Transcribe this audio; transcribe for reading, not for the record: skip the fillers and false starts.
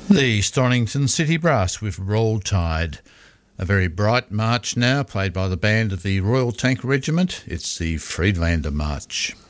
The Stonnington City Brass with Roll Tide. A very bright march now, played by the band of the Royal Tank Regiment. It's the Friedlander March.